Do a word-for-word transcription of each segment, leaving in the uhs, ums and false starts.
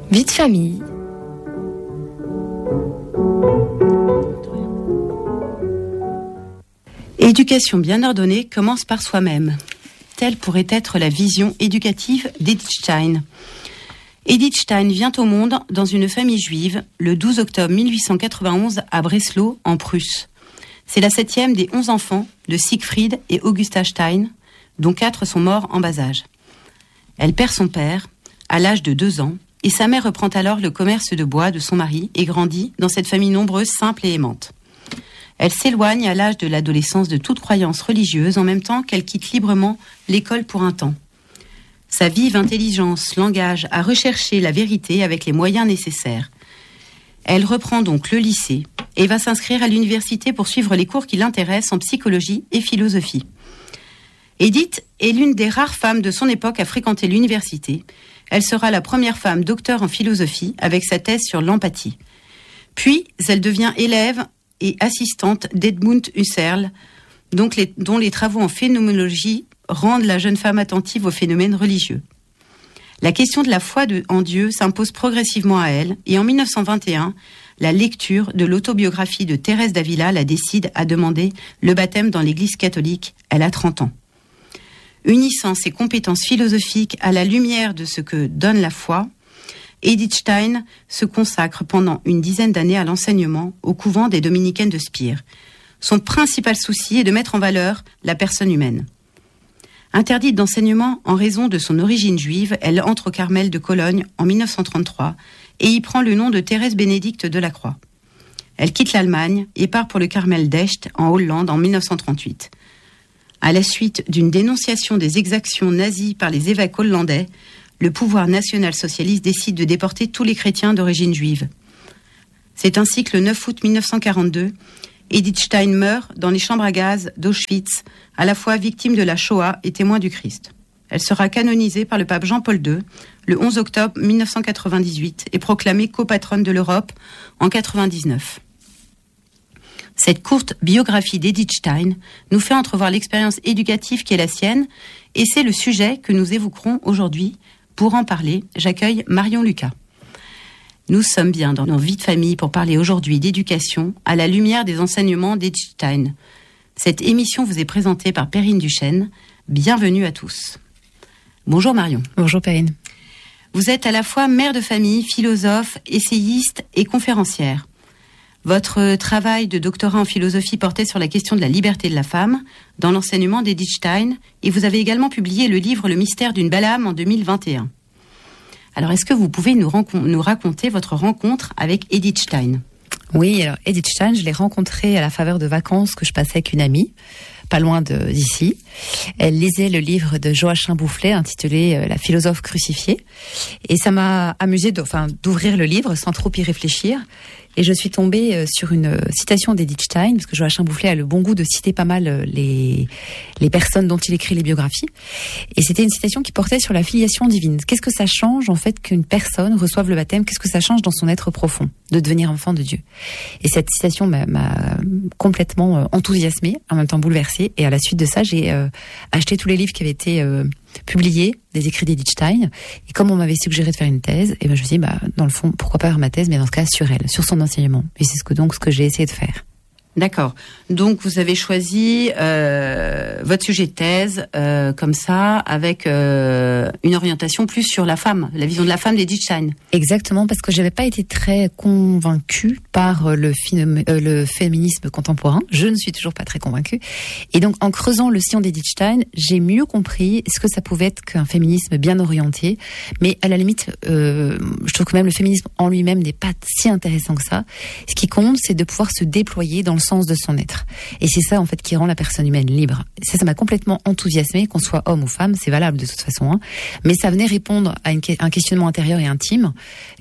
Vie de famille. Éducation bien ordonnée commence par soi-même. Telle pourrait être la vision éducative d'Edith Stein. Edith Stein vient au monde dans une famille juive le douze octobre mille huit cent quatre-vingt-onze à Breslau, en Prusse. C'est la septième des onze enfants de Siegfried et Augusta Stein, dont quatre sont morts en bas âge. Elle perd son père à l'âge de deux ans et sa mère reprend alors le commerce de bois de son mari et grandit dans cette famille nombreuse, simple et aimante. Elle s'éloigne à l'âge de l'adolescence de toute croyance religieuse en même temps qu'elle quitte librement l'école pour un temps. Sa vive intelligence l'engage à rechercher la vérité avec les moyens nécessaires. Elle reprend donc le lycée et va s'inscrire à l'université pour suivre les cours qui l'intéressent en psychologie et philosophie. Edith est l'une des rares femmes de son époque à fréquenter l'université. Elle sera la première femme docteur en philosophie avec sa thèse sur l'empathie. Puis, elle devient élève et assistante d'Edmund Husserl, donc les, dont les travaux en phénoménologie rendent la jeune femme attentive aux phénomènes religieux. La question de la foi de, en Dieu s'impose progressivement à elle, et en mille neuf cent vingt et un, la lecture de l'autobiographie de Thérèse d'Avila la décide à demander le baptême dans l'Église catholique. Elle a trente ans. Unissant ses compétences philosophiques à la lumière de ce que donne la foi, Edith Stein se consacre pendant une dizaine d'années à l'enseignement au couvent des dominicaines de Spire. Son principal souci est de mettre en valeur la personne humaine. Interdite d'enseignement en raison de son origine juive, elle entre au Carmel de Cologne en mille neuf cent trente-trois et y prend le nom de Thérèse Bénédicte de la Croix. Elle quitte l'Allemagne et part pour le Carmel d'Echt en Hollande en mille neuf cent trente-huit. À la suite d'une dénonciation des exactions nazies par les évêques hollandais, le pouvoir national-socialiste décide de déporter tous les chrétiens d'origine juive. C'est ainsi que le neuf août mille neuf cent quarante-deux, Edith Stein meurt dans les chambres à gaz d'Auschwitz, à la fois victime de la Shoah et témoin du Christ. Elle sera canonisée par le pape Jean-Paul deux le onze octobre mille neuf cent quatre-vingt-dix-huit et proclamée copatronne de l'Europe en quatre-vingt-dix-neuf. Cette courte biographie d'Edith Stein nous fait entrevoir l'expérience éducative qui est la sienne, et c'est le sujet que nous évoquerons aujourd'hui. Pour en parler, j'accueille Marion Lucas. Nous sommes bien dans nos vies de famille pour parler aujourd'hui d'éducation à la lumière des enseignements d'Edith Stein. Cette émission vous est présentée par Perrine Duchesne. Bienvenue à tous. Bonjour Marion. Bonjour Perrine. Vous êtes à la fois mère de famille, philosophe, essayiste et conférencière. Votre travail de doctorat en philosophie portait sur la question de la liberté de la femme dans l'enseignement d'Edith Stein, et vous avez également publié le livre Le mystère d'une belle âme en deux mille vingt et un. Alors, est-ce que vous pouvez nous, rencon- nous raconter votre rencontre avec Edith Stein ? Oui, alors Edith Stein, je l'ai rencontrée à la faveur de vacances que je passais avec une amie, pas loin de, d'ici. Elle lisait le livre de Joachim Boufflet intitulé euh, « La philosophe crucifiée ». Et ça m'a amusé de, enfin, d'ouvrir le livre sans trop y réfléchir. Et je suis tombée sur une citation d'Edith Stein, parce que Joachim Boufflet a le bon goût de citer pas mal les, les personnes dont il écrit les biographies. Et c'était une citation qui portait sur la filiation divine. Qu'est-ce que ça change, en fait, qu'une personne reçoive le baptême ? Qu'est-ce que ça change dans son être profond, de devenir enfant de Dieu ? Et cette citation m'a, m'a complètement enthousiasmée, en même temps bouleversée. Et à la suite de ça, j'ai euh, acheté tous les livres qui avaient été euh, publiés, des écrits d'Edith Stein. Et comme on m'avait suggéré de faire une thèse, et ben je me suis dit, bah, dans le fond, pourquoi pas faire ma thèse, mais dans ce cas, sur elle, sur son enseignement. Et c'est ce que, donc, ce que j'ai essayé de faire. D'accord. Donc, vous avez choisi euh, votre sujet de thèse euh, comme ça, avec euh, une orientation plus sur la femme, la vision de la femme d'Edith Stein. Exactement, parce que j'avais pas été très convaincue par le, film, euh, le féminisme contemporain. Je ne suis toujours pas très convaincue. Et donc, en creusant le sillon d'Edith Stein, j'ai mieux compris ce que ça pouvait être qu'un féminisme bien orienté. Mais à la limite, euh, je trouve que même le féminisme en lui-même n'est pas si intéressant que ça. Ce qui compte, c'est de pouvoir se déployer dans le sens de son être. Et c'est ça, en fait, qui rend la personne humaine libre. Ça, ça m'a complètement enthousiasmée, qu'on soit homme ou femme, c'est valable de toute façon, hein. Mais ça venait répondre à une, un questionnement intérieur et intime.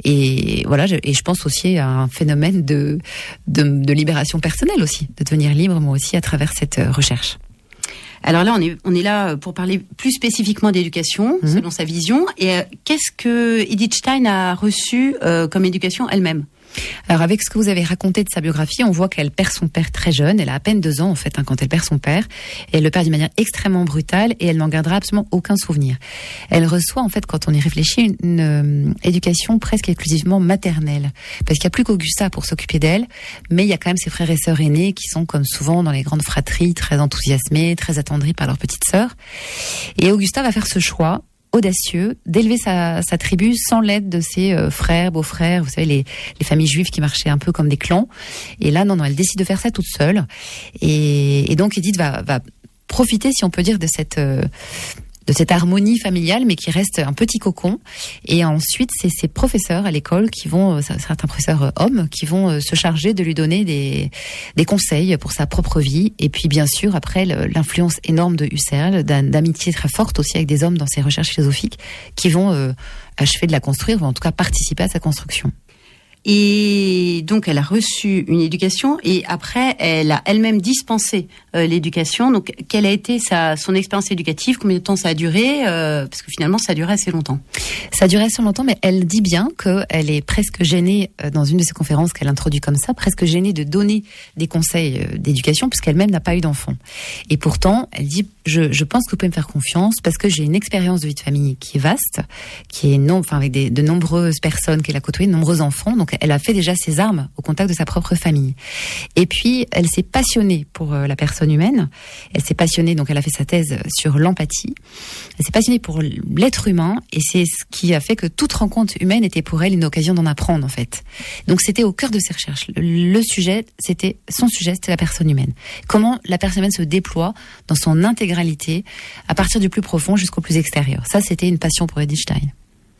Et voilà, je, et je pense aussi à un phénomène de, de, de libération personnelle aussi, de devenir libre, moi aussi, à travers cette recherche. Alors là, on est, on est là pour parler plus spécifiquement d'éducation, mmh. selon sa vision. Et euh, qu'est-ce que Edith Stein a reçu euh, comme éducation elle-même ? Alors avec ce que vous avez raconté de sa biographie, on voit qu'elle perd son père très jeune. Elle a à peine deux ans en fait hein, quand elle perd son père. Et elle le perd d'une manière extrêmement brutale et elle n'en gardera absolument aucun souvenir. Elle reçoit en fait, quand on y réfléchit, une, une euh, éducation presque exclusivement maternelle. Parce qu'il n'y a plus qu'Augusta pour s'occuper d'elle, mais il y a quand même ses frères et sœurs aînés qui sont comme souvent dans les grandes fratries, très enthousiasmés, très attendris par leur petite sœur. Et Augusta va faire ce choix audacieux d'élever sa, sa tribu sans l'aide de ses euh, frères, beaux-frères, vous savez, les, les familles juives qui marchaient un peu comme des clans. Et là, non, non, elle décide de faire ça toute seule. Et, et donc, Edith va, va profiter, si on peut dire, de cette... Euh, de cette harmonie familiale, mais qui reste un petit cocon. Et ensuite, c'est ses professeurs à l'école qui vont, certains professeurs hommes, qui vont se charger de lui donner des, des conseils pour sa propre vie. Et puis, bien sûr, après, l'influence énorme de Husserl, d'amitié très forte aussi avec des hommes dans ses recherches philosophiques, qui vont euh, achever de la construire, ou en tout cas participer à sa construction. Et donc, elle a reçu une éducation et après, elle a elle-même dispensé euh, l'éducation. Donc, quelle a été sa, son expérience éducative? Combien de temps ça a duré euh, Parce que finalement, ça a duré assez longtemps. Ça a duré assez longtemps, mais elle dit bien qu'elle est presque gênée, euh, dans une de ses conférences qu'elle introduit comme ça, presque gênée de donner des conseils euh, d'éducation, puisqu'elle-même n'a pas eu d'enfant. Et pourtant, elle dit, je, je pense que vous pouvez me faire confiance, parce que j'ai une expérience de vie de famille qui est vaste, qui est non, enfin avec des, de nombreuses personnes qu'elle a côtoyées, de nombreux enfants, donc elle a fait déjà ses armes au contact de sa propre famille. Et puis, elle s'est passionnée pour la personne humaine. Elle s'est passionnée, donc elle a fait sa thèse sur l'empathie. Elle s'est passionnée pour l'être humain et c'est ce qui a fait que toute rencontre humaine était pour elle une occasion d'en apprendre, en fait. Donc, c'était au cœur de ses recherches. Le, le sujet, c'était, son sujet, c'était la personne humaine. Comment la personne humaine se déploie dans son intégralité, à partir du plus profond jusqu'au plus extérieur. Ça, c'était une passion pour Edith Stein.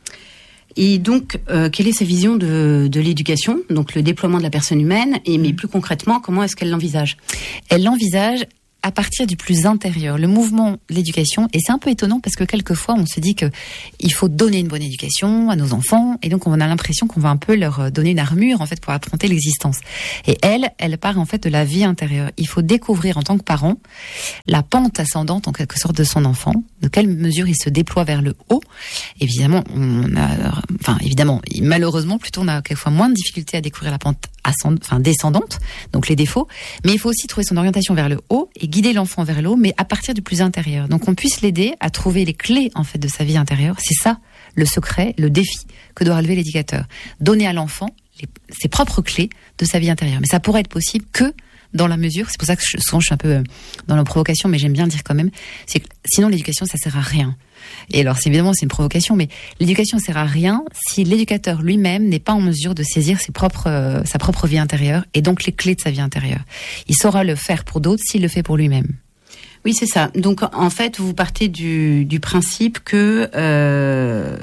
Et donc, euh, quelle est sa vision de, de l'éducation, donc le déploiement de la personne humaine, et mais plus concrètement, comment est-ce qu'elle l'envisage? Elle l'envisage à partir du plus intérieur, le mouvement de l'éducation. Et c'est un peu étonnant parce que quelquefois, on se dit que il faut donner une bonne éducation à nos enfants. Et donc, on a l'impression qu'on va un peu leur donner une armure, en fait, pour affronter l'existence. Et elle, elle part, en fait, de la vie intérieure. Il faut découvrir, en tant que parent, la pente ascendante, en quelque sorte, de son enfant. De quelle mesure il se déploie vers le haut. Évidemment, on a, enfin, évidemment, malheureusement, plutôt, on a quelquefois moins de difficultés à découvrir la pente ascendante, enfin, descendante. Donc, les défauts. Mais il faut aussi trouver son orientation vers le haut et guider l'enfant vers le haut, mais à partir du plus intérieur. Donc on puisse l'aider à trouver les clés en fait de sa vie intérieure. C'est ça le secret, le défi que doit relever l'éducateur. Donner à l'enfant les, ses propres clés de sa vie intérieure. Mais ça pourrait être possible que dans la mesure, c'est pour ça que je, souvent je suis un peu dans la provocation, mais j'aime bien le dire quand même, c'est que sinon l'éducation ça sert à rien. Et alors c'est évidemment c'est une provocation, mais l'éducation sert à rien si l'éducateur lui-même n'est pas en mesure de saisir ses propres, euh, sa propre vie intérieure et donc les clés de sa vie intérieure. Il saura le faire pour d'autres s'il le fait pour lui-même. Oui, c'est ça. Donc en fait, vous partez du, du principe que euh,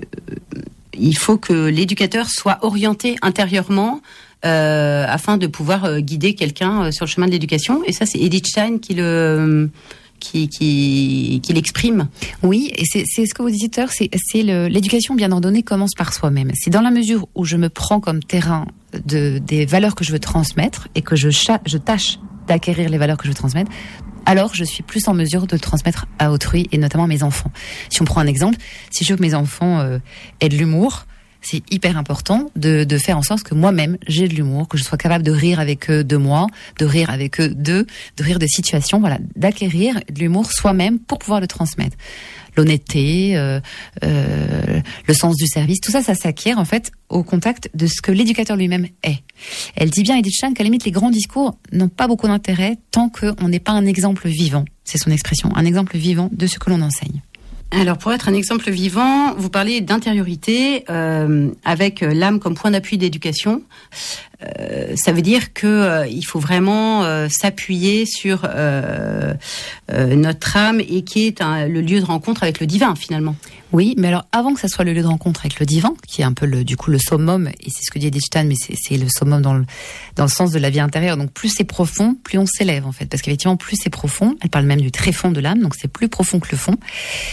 il faut que l'éducateur soit orienté intérieurement. Euh, afin de pouvoir euh, guider quelqu'un euh, sur le chemin de l'éducation. Et ça, c'est Edith Stein qui le qui qui, qui l'exprime. Oui, et c'est, c'est ce que vous disiez tout à l'heure, c'est, c'est le, l'éducation bien ordonnée commence par soi-même. C'est dans la mesure où je me prends comme terrain de des valeurs que je veux transmettre et que je cha- je tâche d'acquérir les valeurs que je veux transmettre. Alors, je suis plus en mesure de le transmettre à autrui et notamment à mes enfants. Si on prend un exemple, si je veux que mes enfants euh, aient de l'humour, c'est hyper important de, de faire en sorte que moi-même, j'ai de l'humour, que je sois capable de rire avec eux de moi, de rire avec eux d'eux, de rire de situations, voilà, d'acquérir de l'humour soi-même pour pouvoir le transmettre. L'honnêteté, euh, euh, le sens du service, tout ça, ça s'acquiert en fait au contact de ce que l'éducateur lui-même est. Elle dit bien, Edith Stein, qu'à la limite, les grands discours n'ont pas beaucoup d'intérêt tant qu'on n'est pas un exemple vivant, c'est son expression, un exemple vivant de ce que l'on enseigne. Alors, pour être un exemple vivant, vous parlez d'intériorité euh, avec l'âme comme point d'appui d'éducation. Euh, ça veut dire que euh, il faut vraiment euh, s'appuyer sur euh, euh, notre âme et qui est un, le lieu de rencontre avec le divin, finalement. Oui, mais alors avant que ça soit le lieu de rencontre avec le divin, qui est un peu le, du coup le summum, et c'est ce que dit Edith Stein, mais c'est, c'est le summum dans le, dans le sens de la vie intérieure. Donc plus c'est profond, plus on s'élève en fait, parce qu'effectivement plus c'est profond. Elle parle même du tréfond de l'âme, donc c'est plus profond que le fond.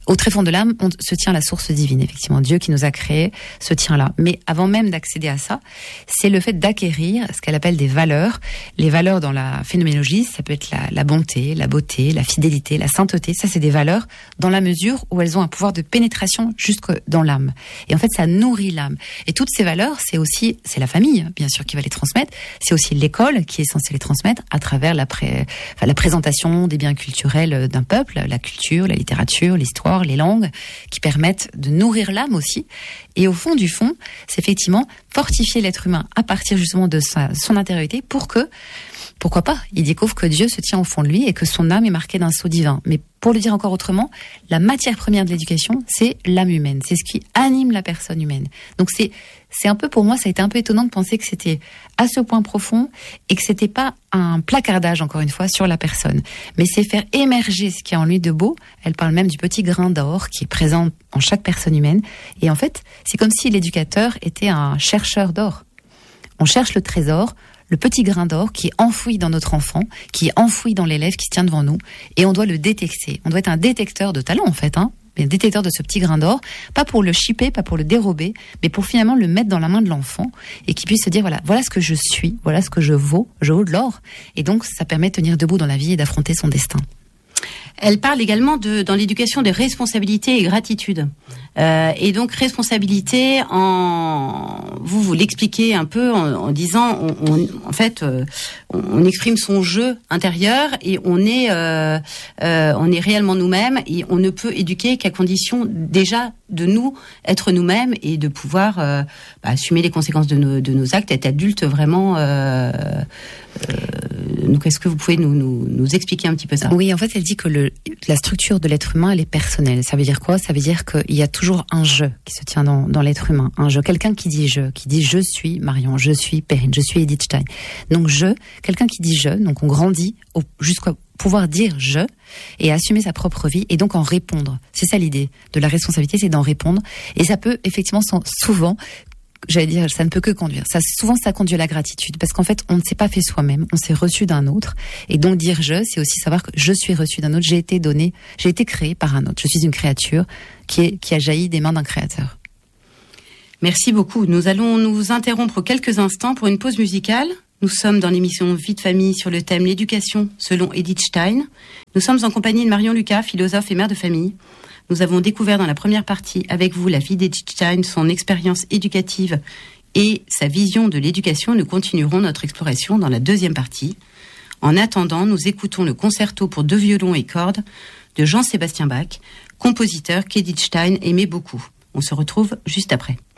au tréfonds de l'âme, on se tient à la source divine, effectivement. Dieu qui nous a créés se tient là. Mais avant même d'accéder à ça, c'est le fait d'acquérir ce qu'elle appelle des valeurs. Les valeurs dans la phénoménologie, ça peut être la, la bonté, la beauté, la fidélité, la sainteté. Ça, c'est des valeurs dans la mesure où elles ont un pouvoir de pénétration jusque dans l'âme. Et en fait, ça nourrit l'âme. Et toutes ces valeurs, c'est aussi, c'est la famille, bien sûr, qui va les transmettre. C'est aussi l'école qui est censée les transmettre à travers la, pré, enfin, la présentation des biens culturels d'un peuple, la culture, la littérature, l'histoire, les langues, qui permettent de nourrir l'âme aussi. Et au fond du fond, c'est effectivement fortifier l'être humain à partir justement de sa, son intériorité pour que, pourquoi pas, il découvre que Dieu se tient au fond de lui et que son âme est marquée d'un sceau divin. Mais pour le dire encore autrement, la matière première de l'éducation, c'est l'âme humaine. C'est ce qui anime la personne humaine. Donc c'est, c'est un peu, pour moi, ça a été un peu étonnant de penser que c'était à ce point profond et que c'était pas un placardage, encore une fois, sur la personne. Mais c'est faire émerger ce qu'il y a en lui de beau. Elle parle même du petit grain d'or qui est présent en chaque personne humaine. Et en fait, c'est comme si l'éducateur était un chercheur d'or. On cherche le trésor, le petit grain d'or qui est enfoui dans notre enfant, qui est enfoui dans l'élève qui se tient devant nous, et on doit le détecter. On doit être un détecteur de talent, en fait, hein, mais un détecteur de ce petit grain d'or, pas pour le chipper, pas pour le dérober, mais pour finalement le mettre dans la main de l'enfant, et qu'il puisse se dire, voilà, voilà ce que je suis, voilà ce que je vaux, je vaux de l'or, et donc ça permet de tenir debout dans la vie et d'affronter son destin. Elle parle également de, dans l'éducation de responsabilité et gratitude. Euh, et donc responsabilité, en vous vous l'expliquez un peu en, en disant, on, on, en fait, euh, on, on exprime son jeu intérieur et on est, euh, euh, on est réellement nous-mêmes et on ne peut éduquer qu'à condition déjà de nous être nous-mêmes et de pouvoir euh, bah, assumer les conséquences de nos, de nos actes, être adulte vraiment. Euh, euh, donc, est-ce que vous pouvez nous, nous, nous expliquer un petit peu ça ? Oui, en fait, elle dit que le, la structure de l'être humain, elle est personnelle. Ça veut dire quoi ? Ça veut dire qu'il y a toujours un je qui se tient dans, dans l'être humain. Un je, quelqu'un qui dit je, qui dit je suis Marion, je suis Perrine, je suis Edith Stein. Donc je, quelqu'un qui dit je, donc on grandit au, jusqu'à pouvoir dire je et assumer sa propre vie et donc en répondre. C'est ça l'idée de la responsabilité, c'est d'en répondre. Et ça peut effectivement souvent, j'allais dire, ça ne peut que conduire. Ça, souvent, ça conduit à la gratitude parce qu'en fait, on ne s'est pas fait soi-même, on s'est reçu d'un autre. Et donc dire je, c'est aussi savoir que je suis reçu d'un autre, j'ai été donné, j'ai été créé par un autre. Je suis une créature qui est, qui a jailli des mains d'un créateur. Merci beaucoup. Nous allons nous interrompre quelques instants pour une pause musicale. Nous sommes dans l'émission Vie de famille sur le thème l'éducation selon Edith Stein. Nous sommes en compagnie de Marion Lucas, philosophe et mère de famille. Nous avons découvert dans la première partie avec vous la vie d'Edith Stein, son expérience éducative et sa vision de l'éducation. Nous continuerons notre exploration dans la deuxième partie. En attendant, nous écoutons le concerto pour deux violons et cordes de Jean-Sébastien Bach, compositeur qu'Edith Stein aimait beaucoup. On se retrouve juste après.